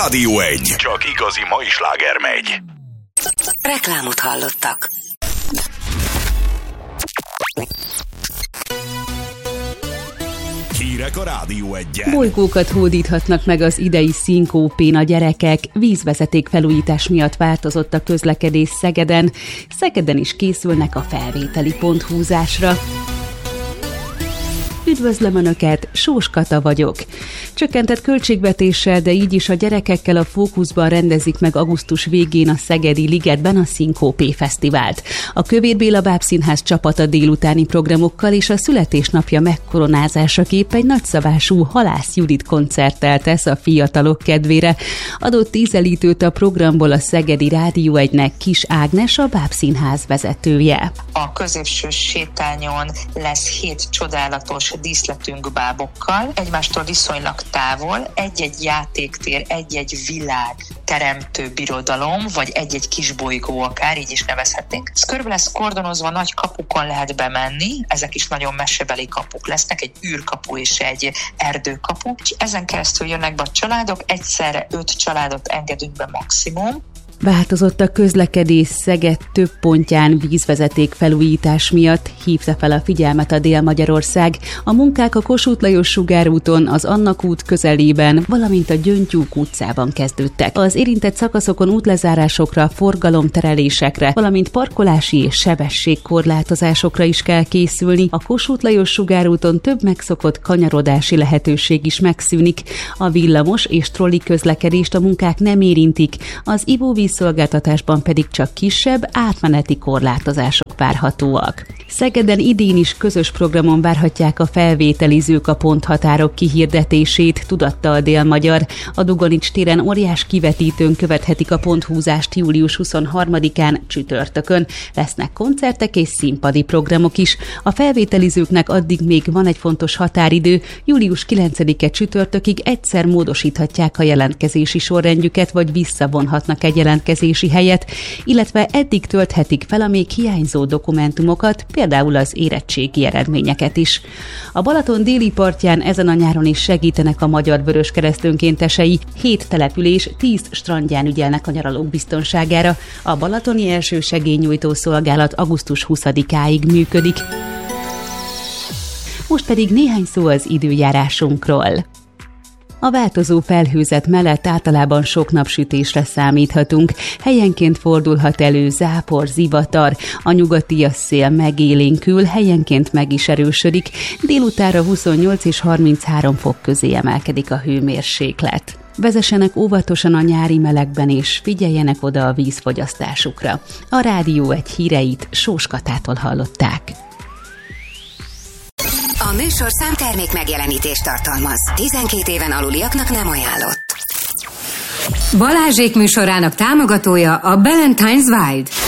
Rádió 1. Csak igazi mai sláger megy. Reklámot hallottak. Hírek a Rádió 1-en. Bolygókat hódíthatnak meg az idei szinkópén a gyerekek. Vízvezeték felújítás miatt változott a közlekedés Szegeden. Szegeden is készülnek a felvételi ponthúzásra. Üdvözlöm Önöket, Sós Kata vagyok. Csökkentett költségvetéssel, de így is a gyerekekkel a fókuszban rendezik meg augusztus végén a Szegedi Ligetben a Szinkópé Fesztivált. A Kövér Béla Bábszínház csapata délutáni programokkal és a születésnapja megkoronázásaképp egy nagyszabású Halász Judit koncerttel tesz a fiatalok kedvére. Adott ízelítőt a programból a Szegedi Rádió 1-nek Kis Ágnes, a Bábszínház vezetője. A középső sétányon lesz 7 csodálatos díszletünk bábokkal, egymástól viszonylag távol, egy-egy játéktér, egy-egy világ teremtő birodalom, vagy egy-egy kis bolygó akár, így is nevezhetnénk. Ez körbe lesz kordonozva, nagy kapukon lehet bemenni, ezek is nagyon mesebeli kapuk lesznek, egy űrkapu és egy erdőkapu, és ezen keresztül jönnek be a családok, egyszerre 5 családot engedünk be maximum. Változott a közlekedés Szeged több pontján vízvezeték felújítás miatt, hívta fel a figyelmet a Dél-Magyarország. A munkák a Kossuth Lajos sugárúton, az Annak út közelében, valamint a Gyöngytyúk utcában kezdődtek. Az érintett szakaszokon útlezárásokra, forgalomterelésekre, valamint parkolási és sebességkorlátozásokra is kell készülni. A Kossuth Lajos sugárúton több megszokott kanyarodási lehetőség is megszűnik. A villamos és trolli közlekedést a munkák nem érintik, az ivóvízszolgáltatásban pedig csak kisebb, átmeneti korlátozások várhatóak. Szegeden idén is közös programon várhatják a felvételizők a ponthatárok kihirdetését, tudatta a Dél-Magyar. A Dugonics téren óriás kivetítőn követhetik a ponthúzást július 23-án csütörtökön. Lesznek koncertek és színpadi programok is. A felvételizőknek addig még van egy fontos határidő, július 9-e csütörtökig egyszer módosíthatják a jelentkezési sorrendjüket, vagy visszavonhatnak egy jelentkezési helyet, illetve eddig tölthetik fel a még hiányzó dokumentumokat, például az érettségi eredményeket is. A Balaton déli partján ezen a nyáron is segítenek a Magyar Vöröskereszt önkéntesei. 7 település 10 strandján ügyelnek a nyaralók biztonságára. A balatoni elsősegélynyújtó szolgálat augusztus 20-áig működik. Most pedig néhány szó az időjárásunkról. A változó felhőzet mellett általában sok napsütésre számíthatunk. Helyenként fordulhat elő zápor, zivatar, a nyugatias szél megélénkül, helyenként meg is erősödik. Délutánra 28 és 33 fok közé emelkedik a hőmérséklet. Vezessenek óvatosan a nyári melegben, és figyeljenek oda a vízfogyasztásukra. A Rádió 1 híreit Sós Katától hallották. A műsorszám termék megjelenítést tartalmaz. 12 éven aluliaknak nem ajánlott. Balázsék műsorának támogatója a Ballantine's Wild.